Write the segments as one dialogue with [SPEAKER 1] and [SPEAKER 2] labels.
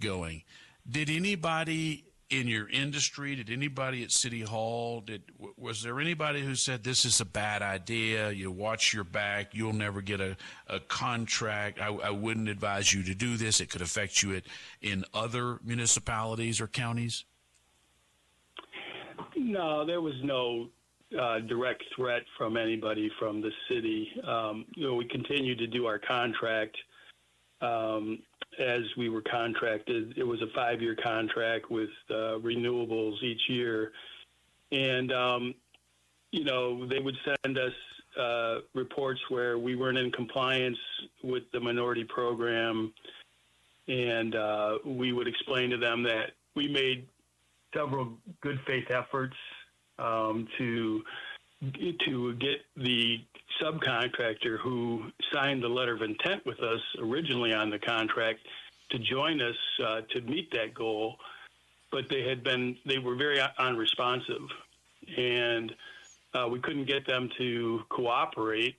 [SPEAKER 1] going. Did anybody in your industry, did anybody at City Hall, was there anybody who said this is a bad idea, you watch your back, you'll never get a contract, I wouldn't advise you to do this, it could affect you in other municipalities or counties?
[SPEAKER 2] No, there was no direct threat from anybody from the city. We continued to do our contract as we were contracted. It was a 5-year contract with renewables each year. And, they would send us reports where we weren't in compliance with the minority program. And we would explain to them that we made several good faith efforts to get the subcontractor who signed the letter of intent with us originally on the contract to join us to meet that goal, but they were very unresponsive, and we couldn't get them to cooperate,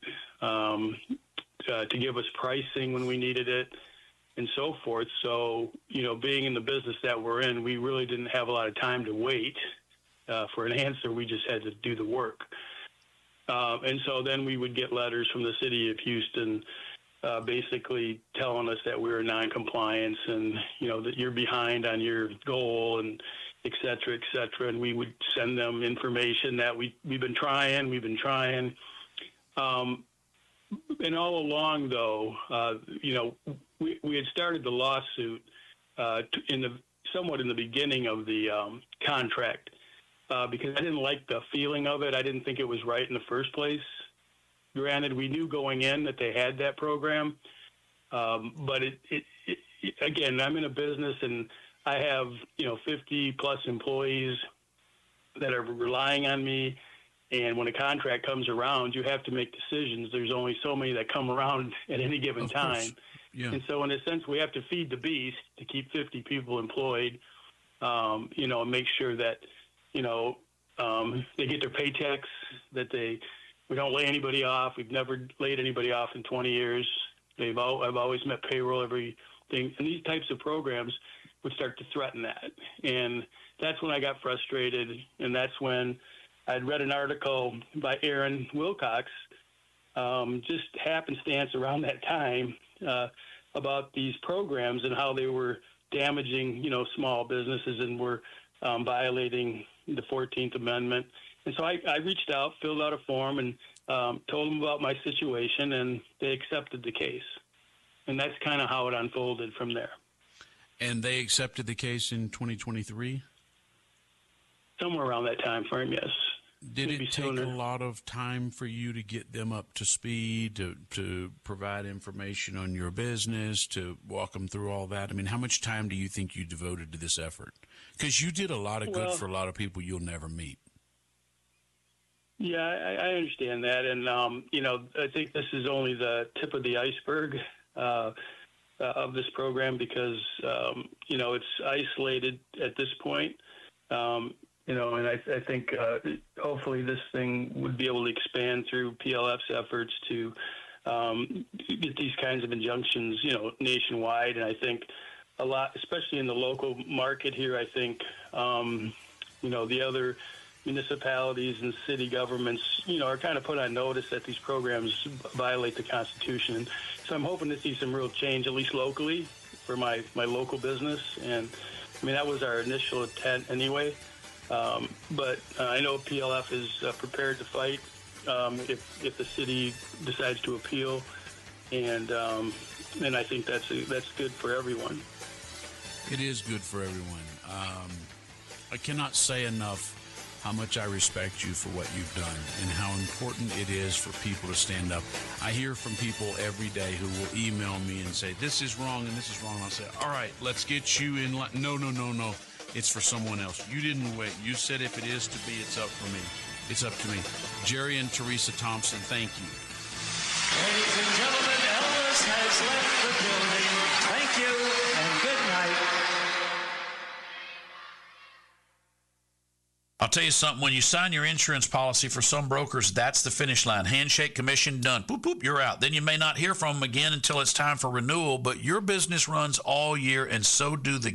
[SPEAKER 2] to give us pricing when we needed it, and so forth. So, being in the business that we're in, we really didn't have a lot of time to wait for an answer. We just had to do the work. And so then we would get letters from the city of Houston basically telling us that we were non-compliance and, that you're behind on your goal and et cetera, et cetera. And we would send them information that we've been trying. And all along, though, we had started the lawsuit somewhat in the beginning of the contract. Because I didn't like the feeling of it. I didn't think it was right in the first place. Granted, we knew going in that they had that program. But again, I'm in a business and I have, 50 plus employees that are relying on me. And when a contract comes around, you have to make decisions. There's only so many that come around at any given time. Yeah. And so in a sense, we have to feed the beast to keep 50 people employed, and make sure that, they get their paychecks, that we don't lay anybody off. We've never laid anybody off in 20 years. I've always met payroll, everything. And these types of programs would start to threaten that. And that's when I got frustrated. And that's when I'd read an article by Aaron Wilcox, just happenstance around that time, about these programs and how they were damaging, small businesses and were violating the 14th Amendment. And so I reached out, filled out a form, and told them about my situation, and they accepted the case. And that's kind of how it unfolded from there.
[SPEAKER 1] And they accepted the case in 2023?
[SPEAKER 2] Somewhere around that time frame, yes.
[SPEAKER 1] Did it take a lot of time for you to get them up to speed, to provide information on your business, to walk them through all that? I mean, how much time do you think you devoted to this effort? Because you did a lot of good for a lot of people you'll never meet.
[SPEAKER 2] Yeah, I understand that. And, I think this is only the tip of the iceberg of this program because, it's isolated at this point. And I think hopefully this thing would be able to expand through PLF's efforts to get these kinds of injunctions, nationwide. And I think a lot, especially in the local market here, I think, the other municipalities and city governments, are kind of put on notice that these programs violate the Constitution. And so I'm hoping to see some real change, at least locally, for my local business. And, that was our initial intent anyway. But I know PLF is prepared to fight if the city decides to appeal, and I think that's good for everyone.
[SPEAKER 1] It is good for everyone. I cannot say enough how much I respect you for what you've done and how important it is for people to stand up. I hear from people every day who will email me and say, this is wrong and this is wrong. I'll say, all right, let's get you in line. No. It's for someone else. You didn't wait. You said if it is to be, it's up for me. It's up to me. Jerry and Teresa Thompson, thank you.
[SPEAKER 3] Ladies and gentlemen, Elvis has left the building. Thank you and good night.
[SPEAKER 4] I'll tell you something. When you sign your insurance policy, for some brokers, that's the finish line. Handshake, commission, done. Boop, boop, you're out. Then you may not hear from them again until it's time for renewal, but your business runs all year, and so do the